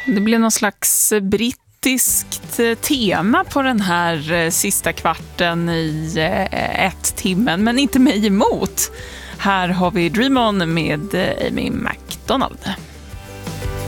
Det blev någon slags brittiskt tema på den här sista kvarten i 1 timmen, men inte mig emot. Här har vi Dream On med Amy McDonald.